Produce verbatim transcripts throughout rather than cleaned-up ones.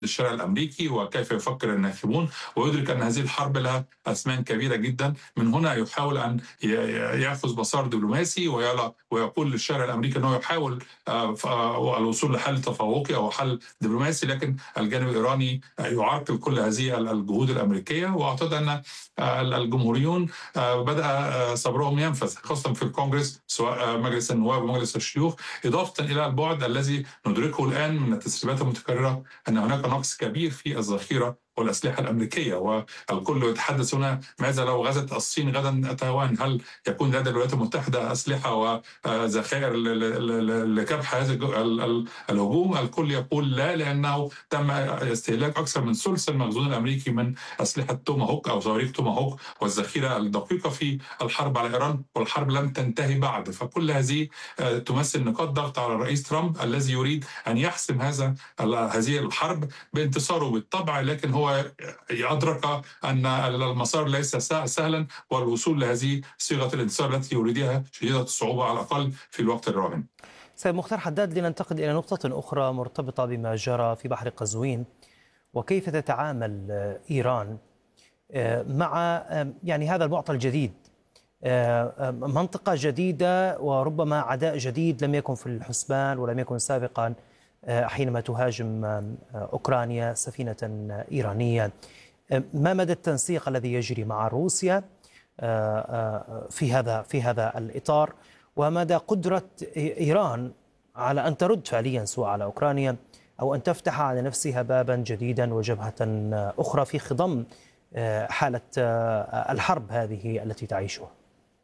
الشارع الامريكي وكيف يفكر الناخبون، ويدرك ان هذه الحرب لها اثمان كبيره جدا. من هنا يحاول ان ياخذ مسار دبلوماسي ويقول للشارع الامريكي انه يحاول الوصول لحل تفوقي او حل دبلوماسي، لكن الجانب الايراني يعرقل كل هذه الجهود الامريكيه. واعتقد ان الجمهوريون بدا صبرهم ينفذ خاصه في الكونغرس، سواء مجلس النواب ومجلس الشيوخ، اضافه الى البعد الذي ندركه الان من التسريبات المتكرره ان هناك نقص كبير في الذخيره والاسلحه الامريكيه. والكل يتحدث هنا ماذا لو غزت الصين غدا تايوان؟ هل يكون لدى الولايات المتحده اسلحه وذخائر لكبح هذا الهجوم؟ الكل يقول لا، لانه تم استهلاك اكثر من ثلث المخزون الامريكي من اسلحه توماهوك او صواريخ توماهوك والذخيره الدقيقه في الحرب على ايران، والحرب لم تنتهي بعد. فكل هذه تمثل نقاط ضغط على الرئيس ترامب الذي يريد ان يحسم هذا هذه الحرب بانتصاره بالطبع، لكن هو أدرك أن المسار ليس سهلا، والوصول لهذه صيغة الانتصار التي يريدها شديدة الصعوبة على الأقل في الوقت الراهن. سيد مختار حداد، لننتقل إلى نقطة أخرى مرتبطة بما جرى في بحر قزوين، وكيف تتعامل إيران مع يعني هذا المعطى الجديد، منطقة جديدة وربما عداء جديد لم يكن في الحسبان ولم يكن سابقا حينما تهاجم أوكرانيا سفينة إيرانية. ما مدى التنسيق الذي يجري مع روسيا في هذا في هذا الإطار، ومدى قدرة إيران على أن ترد فعليا سواء على أوكرانيا أو أن تفتح على نفسها بابا جديدا وجبهة أخرى في خضم حالة الحرب هذه التي تعيشها؟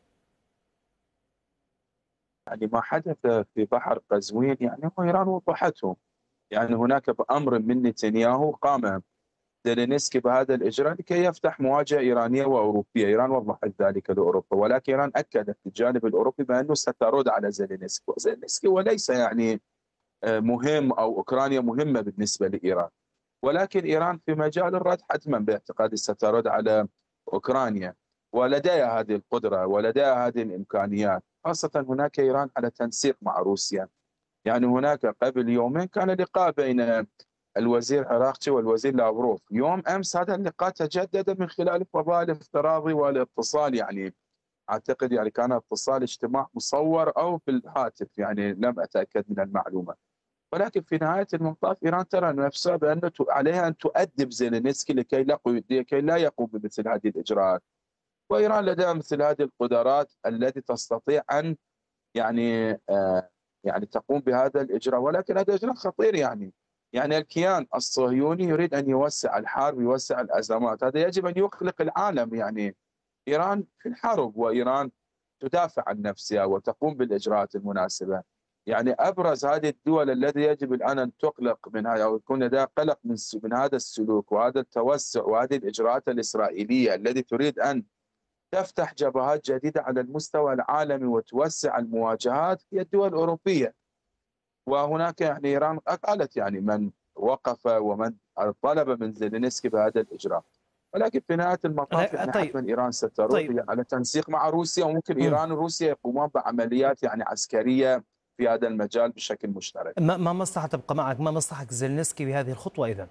يعني ما حدث في بحر قزوين يعني هو إيران وضحته. يعني هناك بأمر من نتنياهو قام زيلينسكي بهذا الإجراء لكي يفتح مواجهة إيرانية وأوروبية. إيران وضحت ذلك لأوروبا، ولكن إيران أكدت الجانب الأوروبي بأنه سترد على زيلينسكي. زيلينسكي وليس يعني مهم أو أوكرانيا مهمة بالنسبة لإيران، ولكن إيران في مجال الرد حتما باعتقادي سترد على أوكرانيا، ولديها هذه القدرة ولديها هذه الإمكانيات. خاصة هناك إيران على تنسيق مع روسيا. يعني هناك قبل يومين كان لقاء بين الوزير عراقتي والوزير لافروف. يوم أمس هذا اللقاء تجدد من خلال فضاء الافتراضي والاتصال. يعني أعتقد يعني كان اتصال اجتماع مصور أو بالهاتف، يعني لم أتأكد من المعلومة. ولكن في نهاية المطاف إيران ترى نفسها بأن عليها أن تؤدب زيلينسكي لكي لا لكي لا يقوم بمثل هذه الإجراءات. وإيران لديها مثل هذه القدرات التي تستطيع أن يعني آه يعني تقوم بهذا الإجراء، ولكن هذا إجراء خطير. يعني يعني الكيان الصهيوني يريد أن يوسع الحرب، يوسع الأزمات. هذا يجب أن يقلق العالم. يعني إيران في الحرب، وإيران تدافع عن نفسها وتقوم بالإجراءات المناسبة. يعني أبرز هذه الدول التي يجب الآن أن تقلق منها أو يكون لديها قلق من من هذا السلوك وهذا التوسع وهذه الإجراءات الإسرائيلية التي تريد أن تفتح جبهات جديدة على المستوى العالمي وتوسع المواجهات، هي الدول الأوروبية. وهناك يعني إيران قالت يعني من وقف ومن طلب من زيلينسكي بهذا الإجراء. ولكن في نهاية المطاف يعني طيب. حتما إيران سترد طيب. على تنسيق مع روسيا، وممكن إيران وروسيا يقومان بعمليات يعني عسكرية في هذا المجال بشكل مشترك. ما ما مصلحة تبقى معك ما مصلحة زيلينسكي بهذه الخطوة إذن؟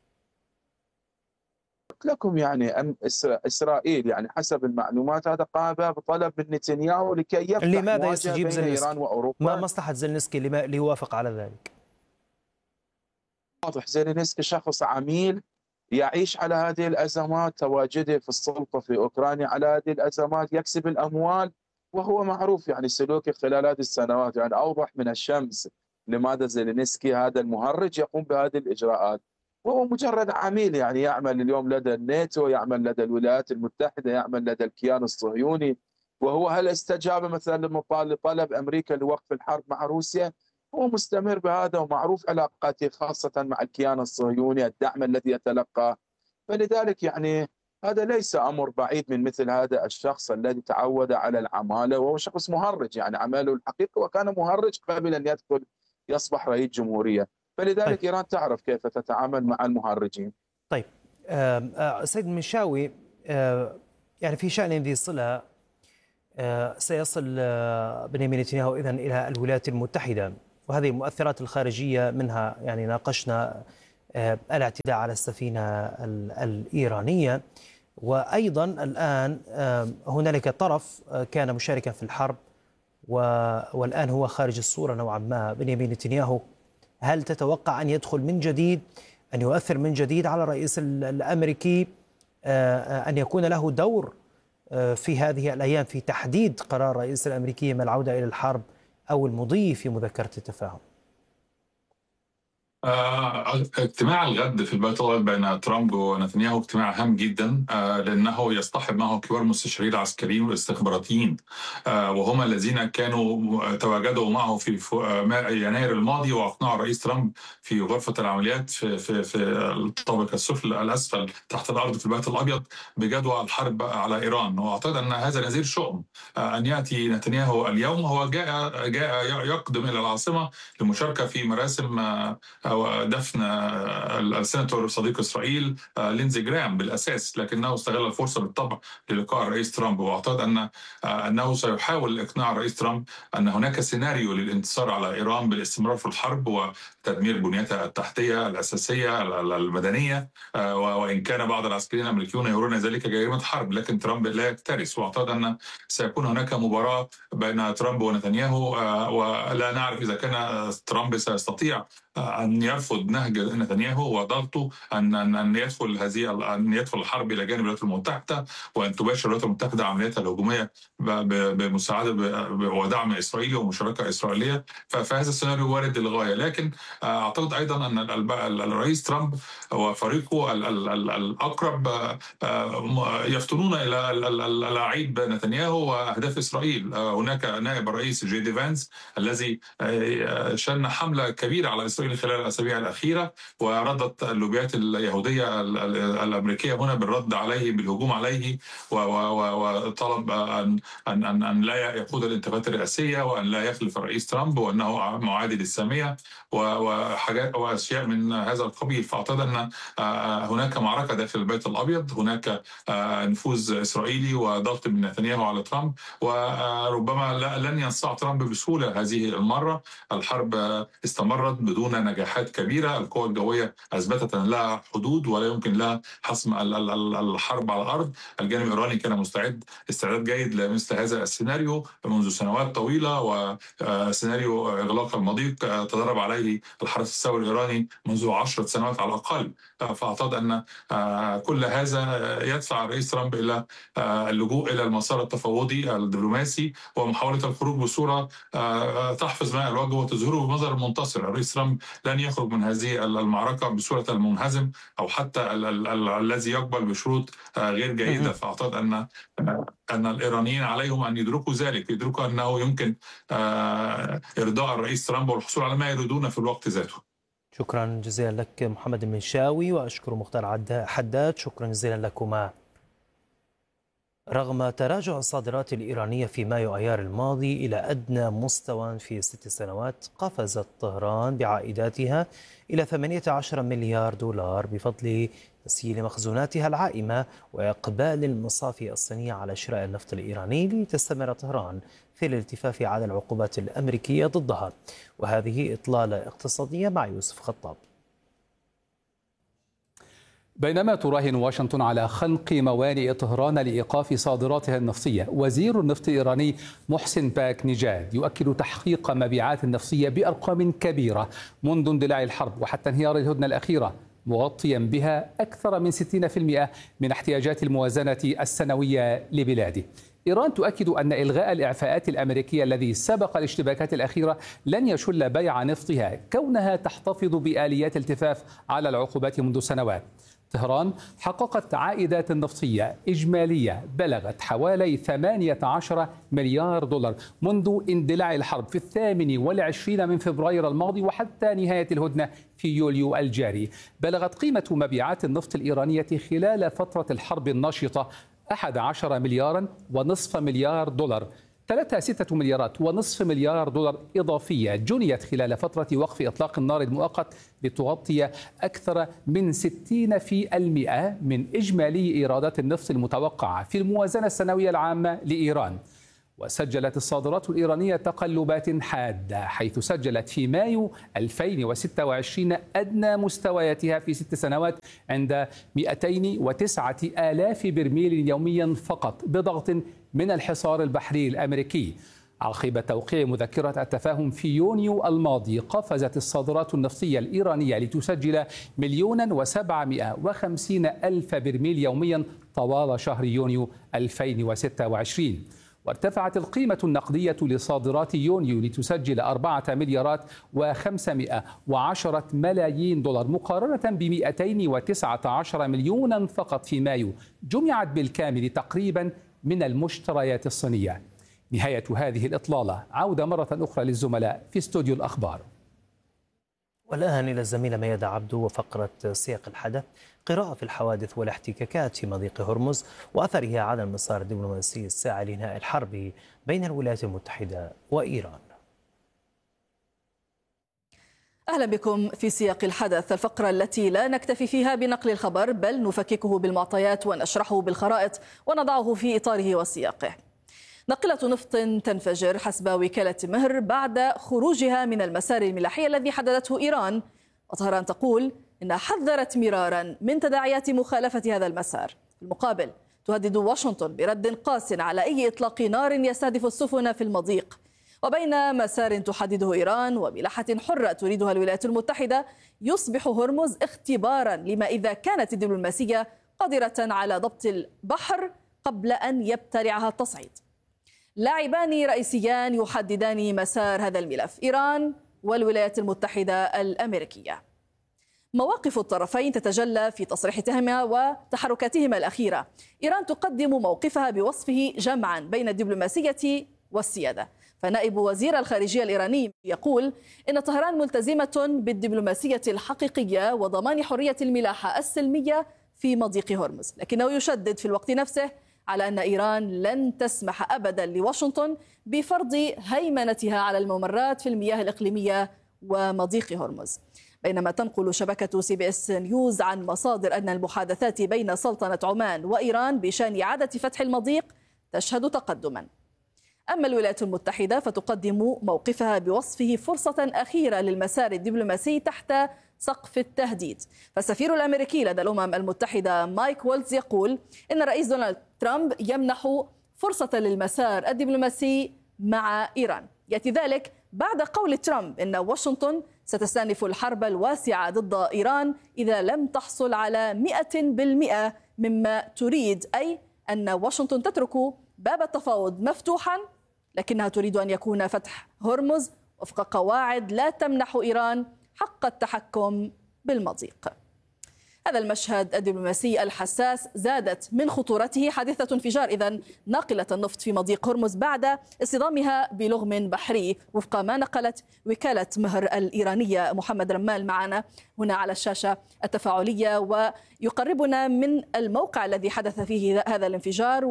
لكم يعني أم إسرائيل يعني حسب المعلومات هذا قام بطلب من نتنياهو لكي يفتح لماذا مواجهة يستجيب بين زيلينسكي؟ إيران وأوروبا. ما مصلحة زيلينسكي ليوافق على ذلك؟ واضح، زيلينسكي شخص عميل يعيش على هذه الأزمات، تواجده في السلطة في أوكرانيا على هذه الأزمات، يكسب الأموال، وهو معروف يعني سلوكه خلال هذه السنوات يعني أوضح من الشمس. لماذا زيلينسكي هذا المهرج يقوم بهذه الإجراءات؟ وهو مجرد عميل يعني يعمل اليوم لدى الناتو، يعمل لدى الولايات المتحدة، يعمل لدى الكيان الصهيوني. وهو هل استجاب مثلا لطلب أمريكا لوقف الحرب مع روسيا؟ هو مستمر بهذا ومعروف علاقاته خاصة مع الكيان الصهيوني، الدعم الذي يتلقاه. فلذلك يعني هذا ليس أمر بعيد من مثل هذا الشخص الذي تعود على العمالة، وهو شخص مهرج. يعني عمله الحقيقي وكان مهرج قبل أن يدخل يصبح رئيس جمهورية. فلذلك طيب. إيران تعرف كيف تتعامل مع المهرجين. طيب سيد المنشاوي، يعني في شأن ذي صلة سيصل بنيامين نتنياهو إذن إلى الولايات المتحدة، وهذه المؤثرات الخارجية منها يعني ناقشنا الاعتداء على السفينة الإيرانية. وأيضا الآن هنالك طرف كان مشاركا في الحرب والآن هو خارج الصورة نوعا ما، بنيامين نتنياهو. هل تتوقع أن يدخل من جديد، أن يؤثر من جديد على الرئيس الأمريكي، أن يكون له دور في هذه الأيام في تحديد قرار الرئيس الأمريكي من العودة إلى الحرب أو المضي في مذكرة التفاهم؟ آه، اجتماع الغد في البيت الأبيض بين ترامب ونتنياهو اجتماع هام جدا، آه، لأنه يصطحب معه كبار المستشارين العسكريين والاستخباراتيين، آه، وهم الذين كانوا تواجدوا معه في يناير الماضي وأقنعوا الرئيس ترامب في غرفة العمليات في في في الطابق السفلي الأسفل تحت الأرض في البيت الأبيض بجدوى الحرب على إيران. وأعتقد أن هذا نذير شؤم آه، أن يأتي نتنياهو اليوم. هو جاء جاء يقدم إلى العاصمة للمشاركة في مراسم آه ودفن السيناتور صديق إسرائيل لينزي جرام بالأساس، لكنه استغل الفرصة بالطبع للقاء الرئيس ترامب. وأعتقد أن أنه سيحاول إقناع الرئيس ترامب أن هناك سيناريو للانتصار على إيران بالاستمرار في الحرب وتدمير بنيتها التحتية الأساسية المدنية، وإن كان بعض العسكريين الأمريكيون يرون ذلك جريمة حرب، لكن ترامب لا يكترث. وأعتقد أن سيكون هناك مباراة بين ترامب ونتنياهو، ولا نعرف إذا كان ترامب سيستطيع أن يرفض نهج نتنياهو وضغطه أن أن يدخل هذه أن يدخل الحرب إلى جانب الولايات المتحدة، وأن تباشر الولايات المتحدة عملياتها الهجومية بمساعدة ودعم إسرائيلي ومشاركة إسرائيلية. فهذا السيناريو وارد للغاية، لكن أعتقد أيضا أن الرئيس ترامب وفريقه الأقرب يفتنون إلى العيد نتنياهو وأهداف إسرائيل. هناك نائب الرئيس جي دي فانس الذي شن حملة كبيرة على إسرائيل خلال الأسابيع الأخيرة، وردت اللوبيات اليهودية الأمريكية هنا بالرد عليه بالهجوم عليه، وطلب أن أن أن لا يقود الانتخابات الرئاسية وأن لا يخلف الرئيس ترامب وأنه معادي للسامية وحاجات وأشياء من هذا القبيل. فأعتقد أن هناك معركة داخل البيت الأبيض، هناك نفوذ إسرائيلي وضغط من نتنياهو على ترامب، وربما لن ينصاع ترامب بسهولة هذه المرة. الحرب استمرت بدون نجاحات كبيرة، القوى الجوية أثبتت أن لها حدود ولا يمكن لها حسم الحرب على الأرض. الجانب الإيراني كان مستعد استعداد جيد لمثل هذا السيناريو منذ سنوات طويلة، وسيناريو إغلاق المضيق تدرب عليه الحرس الثوري الإيراني منذ عشرة سنوات على الأقل. فأعتقد أن كل هذا يدفع الرئيس ترامب إلى اللجوء إلى المسار التفاوضي الدبلوماسي ومحاولة الخروج بصورة تحفظ ماء الوجه وتظهره بمظهر المنتصر. الرئيس ترامب لن يخرج من هذه المعركة بصورة المنهزم أو حتى الذي يقبل بشروط غير جيدة. فأعتقد أن أن الإيرانيين عليهم أن يدركوا ذلك، يدركوا أنه يمكن إرضاء الرئيس ترامب والحصول على ما يريدون في الوقت ذاته. شكرا جزيلا لك محمد المنشاوي، وأشكر مختار حداد. شكرا جزيلا لكما. رغم تراجع الصادرات الإيرانية في مايو أيار الماضي إلى أدنى مستوى في ست سنوات، قفزت طهران بعائداتها إلى ثمانية عشر مليار دولار بفضل تسييل مخزوناتها العائمة وإقبال المصافي الصينية على شراء النفط الإيراني، لتستمر طهران في الالتفاف على العقوبات الأمريكية ضدها. وهذه إطلالة اقتصادية مع يوسف خطاب. بينما تراهن واشنطن على خنق موانئ طهران لإيقاف صادراتها النفطية، وزير النفط الإيراني محسن باك نجاد يؤكد تحقيق مبيعات نفطية بأرقام كبيرة منذ اندلاع الحرب وحتى انهيار الهدنة الأخيرة، مغطيا بها أكثر من ستين بالمئة من احتياجات الموازنة السنوية لبلاده. إيران تؤكد أن إلغاء الإعفاءات الأمريكية الذي سبق الاشتباكات الأخيرة لن يشل بيع نفطها، كونها تحتفظ بآليات التفاف على العقوبات منذ سنوات. طهران حققت عائدات نفطية إجمالية بلغت حوالي ثمانية عشر مليار دولار منذ اندلاع الحرب في الثامن والعشرين من فبراير الماضي وحتى نهاية الهدنة في يوليو الجاري. بلغت قيمة مبيعات النفط الإيرانية خلال فترة الحرب الناشطة أحد عشر مليارا ونصف مليار دولار، ثلاثة ستة مليارات ونصف مليار دولار إضافية جنيت خلال فترة وقف إطلاق النار المؤقت لتغطي أكثر من ستين بالمئة من إجمالي إيرادات النفط المتوقعة في الموازنة السنوية العامة لإيران. وسجلت الصادرات الإيرانية تقلبات حادة، حيث سجلت في مايو ألفين وستة وعشرين أدنى مستوياتها في ست سنوات عند مئتين وتسعة آلاف برميل يوميا فقط، بضغط من الحصار البحري الأمريكي. عقب توقيع مذكرة التفاهم في يونيو الماضي، قفزت الصادرات النفطية الإيرانية لتسجل مليونا وسبعمائة وخمسين ألف برميل يوميا طوال شهر يونيو ألفين وستة وعشرين. وارتفعت القيمة النقدية لصادرات يونيو لتسجل أربعة مليارات وخمسمائة وعشرة ملايين دولار مقارنة ب مئتين وتسعة عشر مليونا فقط في مايو، جمعت بالكامل تقريبا من المشتريات الصينية. نهاية هذه الإطلالة، عودة مرة أخرى للزملاء في استوديو الأخبار. والآن إلى الزميلة ميادة عبدو وفقرة سياق الحدث، قراءة في الحوادث والاحتكاكات في مضيق هرمز وأثرها على المسار الدبلوماسي الساعي لإنهاء الحرب بين الولايات المتحدة وإيران. أهلا بكم في سياق الحدث، الفقرة التي لا نكتفي فيها بنقل الخبر بل نفككه بالمعطيات ونشرحه بالخرائط ونضعه في إطاره وسياقه. ناقلة نفط تنفجر حسب وكالة مهر بعد خروجها من المسار الملاحي الذي حددته إيران، وطهران تقول إنها حذرت مرارا من تداعيات مخالفة هذا المسار. في المقابل تهدد واشنطن برد قاس على أي إطلاق نار يستهدف السفن في المضيق. وبين مسار تحدده إيران وملاحة حرة تريدها الولايات المتحدة، يصبح هرمز اختبارا لما إذا كانت الدبلوماسية قادرة على ضبط البحر قبل أن يبتلعها التصعيد. لاعبان رئيسيان يحددان مسار هذا الملف، إيران والولايات المتحدة الأمريكية. مواقف الطرفين تتجلى في تصريحاتهما وتحركاتهما الأخيرة. إيران تقدم موقفها بوصفه جمعا بين الدبلوماسية والسيادة، فنائب وزير الخارجية الإيراني يقول إن طهران ملتزمة بالدبلوماسية الحقيقية وضمان حرية الملاحة السلمية في مضيق هرمز، لكنه يشدد في الوقت نفسه على أن إيران لن تسمح أبدا لواشنطن بفرض هيمنتها على الممرات في المياه الإقليمية ومضيق هرمز. بينما تنقل شبكة سي بي اس نيوز عن مصادر أن المحادثات بين سلطنة عمان وإيران بشأن إعادة فتح المضيق تشهد تقدما. أما الولايات المتحدة فتقدم موقفها بوصفه فرصة أخيرة للمسار الدبلوماسي تحت سقف التهديد. فالسفير الأمريكي لدى الأمم المتحدة مايك وولتز يقول إن الرئيس دونالد ترامب يمنح فرصة للمسار الدبلوماسي مع إيران. يأتي ذلك بعد قول ترامب إن واشنطن ستستأنف الحرب الواسعة ضد إيران إذا لم تحصل على مئة بالمئة مما تريد، أي أن واشنطن تترك باب التفاوض مفتوحا، لكنها تريد أن يكون فتح هرمز وفق قواعد لا تمنح إيران حق التحكم بالمضيق. هذا المشهد الدبلوماسي الحساس زادت من خطورته حادثة انفجار إذن ناقلة النفط في مضيق هرمز بعد اصطدامها بلغم بحري، وفق ما نقلت وكالة مهر الإيرانية. محمد رمال معنا هنا على الشاشة التفاعلية ويقربنا من الموقع الذي حدث فيه هذا الانفجار،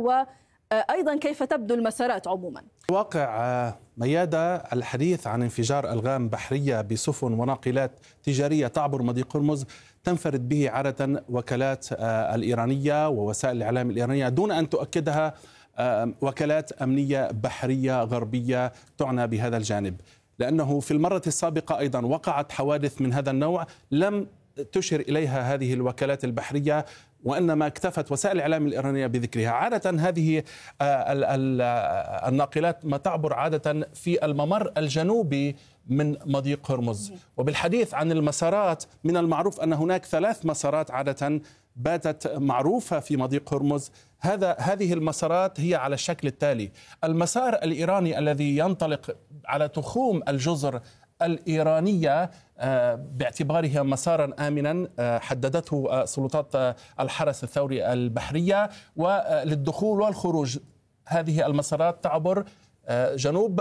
وأيضا كيف تبدو المسارات عموما. واقع ميادة، الحديث عن انفجار ألغام بحرية بسفن وناقلات تجارية تعبر مضيق هرمز تنفرد به عادة وكالات الإيرانية ووسائل الإعلام الإيرانية دون أن تؤكدها وكالات أمنية بحرية غربية تعنى بهذا الجانب، لأنه في المرة السابقة أيضا وقعت حوادث من هذا النوع لم تشر إليها هذه الوكالات البحرية، وإنما اكتفت وسائل الإعلام الإيرانية بذكرها. عادة هذه الناقلات ما تعبر عادة في الممر الجنوبي من مضيق هرمز. وبالحديث عن المسارات، من المعروف أن هناك ثلاث مسارات عادة باتت معروفة في مضيق هرمز. هذا هذه المسارات هي على الشكل التالي: المسار الإيراني الذي ينطلق على تخوم الجزر الإيرانية باعتبارها مسارا آمنا حددته سلطات الحرس الثوري البحرية، وللدخول والخروج هذه المسارات تعبر جنوب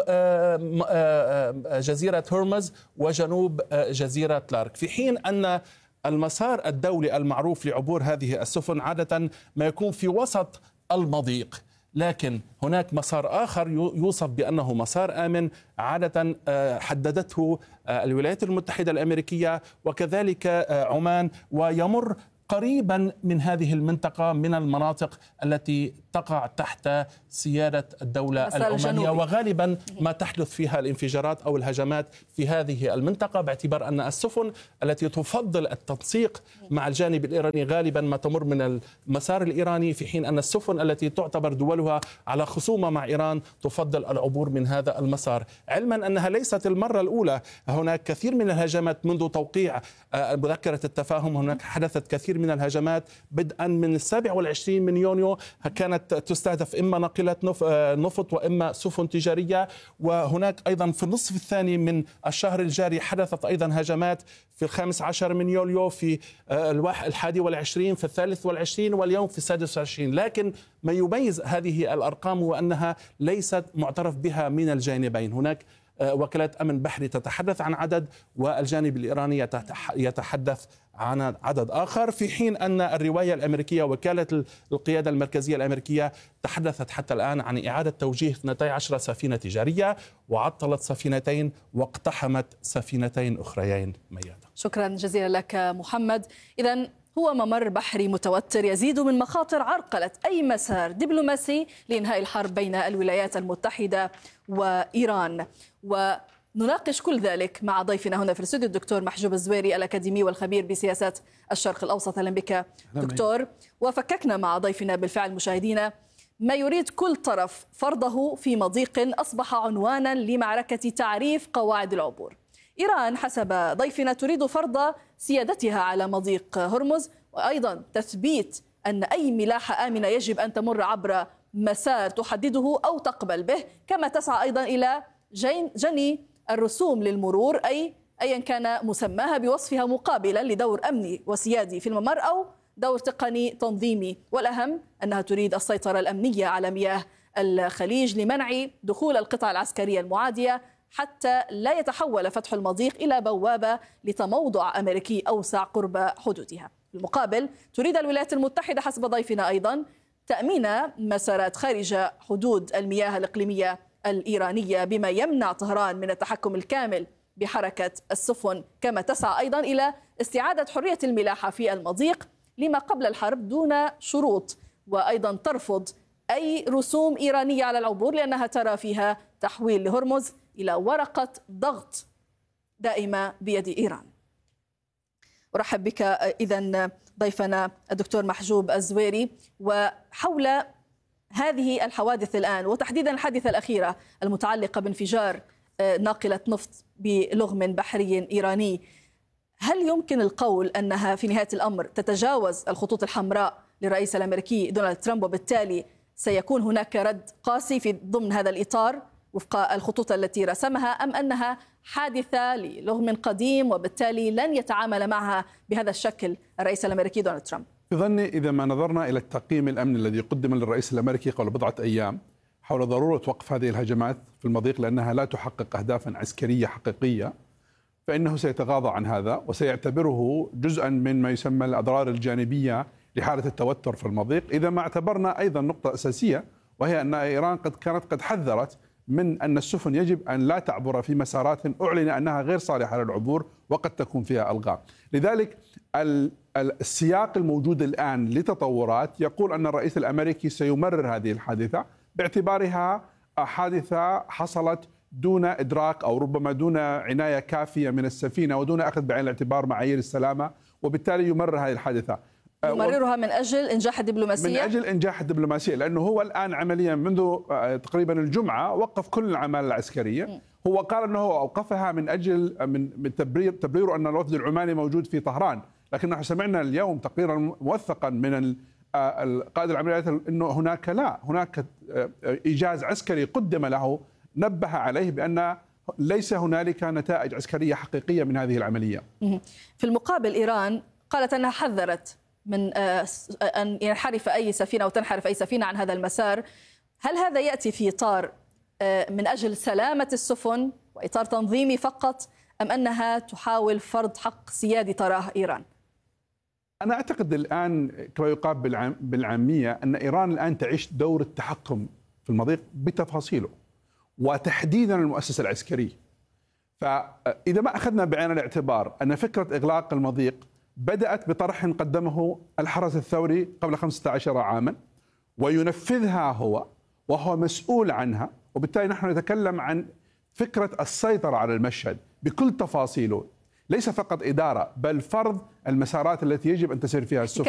جزيرة هرمز وجنوب جزيرة لارك، في حين أن المسار الدولي المعروف لعبور هذه السفن عادة ما يكون في وسط المضيق. لكن هناك مسار آخر يوصف بأنه مسار آمن عادة حددته الولايات المتحدة الأمريكية وكذلك عمان، ويمر قريبا من هذه المنطقة من المناطق التي تقع تحت سيادة الدولة العمانية، وغالبا ما تحدث فيها الانفجارات أو الهجمات في هذه المنطقة، باعتبار أن السفن التي تفضل التنسيق مع الجانب الإيراني غالبا ما تمر من المسار الإيراني، في حين أن السفن التي تعتبر دولها على خصومة مع إيران تفضل العبور من هذا المسار، علما أنها ليست المرة الأولى. هناك كثير من الهجمات منذ توقيع مذكرة التفاهم، هناك حدثت كثير من الهجمات بدءا من السابع والعشرين من يونيو، كانت تستهدف إما ناقلة نفط وإما سفن تجارية. وهناك أيضا في النصف الثاني من الشهر الجاري حدثت أيضا هجمات في الخامس عشر من يوليو، في الحادي والعشرين، في الثالث والعشرين، واليوم في السادس والعشرين. لكن ما يميز هذه الأرقام هو أنها ليست معترف بها من الجانبين. هناك وكالة أمن بحري تتحدث عن عدد، والجانب الإيراني يتحدث عن عدد آخر، في حين أن الرواية الأمريكية وكالة القيادة المركزية الأمريكية تحدثت حتى الآن عن إعادة توجيه اثنتي عشرة سفينة تجارية، وعطلت سفينتين واقتحمت سفينتين أخريين ميادة. شكرا جزيلا لك محمد. إذن هو ممر بحري متوتر يزيد من مخاطر عرقلة أي مسار دبلوماسي لإنهاء الحرب بين الولايات المتحدة وإيران. ونناقش كل ذلك مع ضيفنا هنا في الاستوديو الدكتور محجوب الزويري، الأكاديمي والخبير بسياسات الشرق الأوسط. أهلا بك دكتور. وفككنا مع ضيفنا بالفعل مشاهدينا ما يريد كل طرف فرضه في مضيق أصبح عنوانا لمعركة تعريف قواعد العبور. إيران حسب ضيفنا تريد فرض سيادتها على مضيق هرمز، وأيضا تثبيت أن أي ملاحة آمنة يجب أن تمر عبر مسار تحدده أو تقبل به، كما تسعى أيضا إلى جني الرسوم للمرور، أي أيا كان مسماها، بوصفها مقابلا لدور أمني وسيادي في الممر أو دور تقني تنظيمي. والأهم أنها تريد السيطرة الأمنية على مياه الخليج لمنع دخول القطع العسكرية المعادية، حتى لا يتحول فتح المضيق إلى بوابة لتموضع أمريكي أوسع قرب حدودها. بالمقابل تريد الولايات المتحدة حسب ضيفنا أيضا تأمين مسارات خارج حدود المياه الإقليمية الإيرانية، بما يمنع طهران من التحكم الكامل بحركة السفن، كما تسعى أيضا إلى استعادة حرية الملاحة في المضيق لما قبل الحرب دون شروط، وأيضا ترفض أي رسوم إيرانية على العبور لأنها ترى فيها تحويل لهرمز إلى ورقة ضغط دائمة بيد إيران. أرحب بك إذن ضيفنا الدكتور محجوب الزويري. وحول هذه الحوادث الآن، وتحديدا الحادثة الأخيرة المتعلقة بانفجار ناقلة نفط بلغم بحري إيراني، هل يمكن القول أنها في نهاية الأمر تتجاوز الخطوط الحمراء للرئيس الأمريكي دونالد ترامب، وبالتالي سيكون هناك رد قاسي في ضمن هذا الإطار وفق الخطوط التي رسمها، أم أنها حادثة للغم قديم وبالتالي لن يتعامل معها بهذا الشكل الرئيس الأمريكي دونالد ترامب؟ في ظني إذا ما نظرنا إلى التقييم الأمني الذي قدم للرئيس الأمريكي قبل بضعة أيام حول ضرورة وقف هذه الهجمات في المضيق لأنها لا تحقق أهدافا عسكرية حقيقية، فإنه سيتغاضى عن هذا وسيعتبره جزءا من ما يسمى الأضرار الجانبية لحالة التوتر في المضيق. إذا ما اعتبرنا أيضا نقطة أساسية، وهي أن إيران قد كانت قد حذرت من أن السفن يجب أن لا تعبر في مسارات أعلن أنها غير صالحة للعبور وقد تكون فيها ألغام. لذلك السياق الموجود الآن لتطورات يقول أن الرئيس الأمريكي سيمرر هذه الحادثة باعتبارها حادثة حصلت دون إدراك أو ربما دون عناية كافية من السفينة ودون أخذ بعين الاعتبار معايير السلامة، وبالتالي يمرر هذه الحادثة. يمررها من أجل إنجاح الدبلوماسية؟ من أجل إنجاح الدبلوماسية، لأنه هو الآن عمليا منذ تقريبا الجمعة وقف كل الأعمال العسكرية. هو قال أنه أوقفها من أجل من تبرير تبرير أن الوفد العماني موجود في طهران، لكن نحن سمعنا اليوم تقريرا موثقا من القائد العمليات أنه هناك لا هناك إيجاز عسكري قدم له نبه عليه بأن ليس هنالك نتائج عسكرية حقيقية من هذه العملية. في المقابل إيران قالت أنها حذرت من أن ينحرف أي سفينة أو تنحرف أي سفينة عن هذا المسار. هل هذا يأتي في إطار من أجل سلامة السفن وإطار تنظيمي فقط، أم أنها تحاول فرض حق سيادي تراه إيران؟ أنا أعتقد الآن كما يقال بالعامية أن إيران الآن تعيش دور التحكم في المضيق بتفاصيله وتحديدا المؤسسة العسكرية. فإذا ما أخذنا بعين الاعتبار أن فكرة إغلاق المضيق بدأت بطرح قدمه الحرس الثوري قبل خمسة عشر عاما وينفذها هو وهو مسؤول عنها، وبالتالي نحن نتكلم عن فكرة السيطرة على المشهد بكل تفاصيله، ليس فقط إدارة بل فرض المسارات التي يجب أن تسير فيها السفن.